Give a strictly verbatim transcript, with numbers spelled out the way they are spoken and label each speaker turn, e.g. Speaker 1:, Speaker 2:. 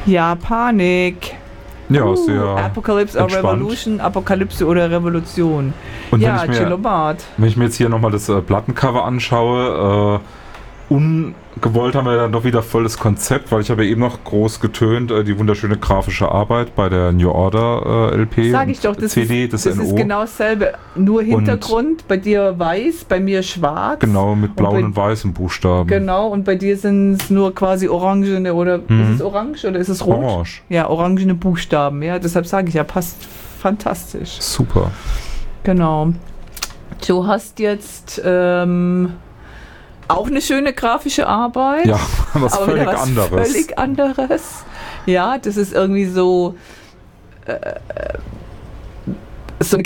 Speaker 1: Ja, Panik.
Speaker 2: Ja,
Speaker 1: uh,
Speaker 2: sehr
Speaker 1: Apocalypse or
Speaker 2: entspannt.
Speaker 1: Revolution, Apokalypse oder Revolution.
Speaker 2: Und
Speaker 1: ja,
Speaker 2: wenn ich mir,
Speaker 1: Chillobart.
Speaker 2: wenn ich mir jetzt hier nochmal das äh, Plattencover anschaue, äh, ungewollt haben wir dann doch wieder volles Konzept, weil ich habe ja eben noch groß getönt, äh, die wunderschöne grafische Arbeit bei der New Order äh, L P.
Speaker 1: Sag ich doch, das,
Speaker 2: C D,
Speaker 1: ist,
Speaker 2: das,
Speaker 1: das
Speaker 2: N O.
Speaker 1: ist genau dasselbe. Nur Hintergrund, und bei dir weiß, bei mir schwarz.
Speaker 2: Genau, mit blauen und,
Speaker 1: und
Speaker 2: bei, weißen Buchstaben.
Speaker 1: Genau, und bei dir sind es nur quasi orangene oder
Speaker 2: Mhm.
Speaker 1: ist es orange oder ist es rot?
Speaker 2: Orange.
Speaker 1: Ja, orangene Buchstaben, ja, deshalb sage ich ja, passt fantastisch.
Speaker 2: Super.
Speaker 1: Genau. Du hast jetzt ähm, auch eine schöne grafische Arbeit.
Speaker 2: Ja, was
Speaker 1: aber
Speaker 2: völlig
Speaker 1: wieder was
Speaker 2: anderes.
Speaker 1: Völlig anderes. Ja, das ist irgendwie so äh,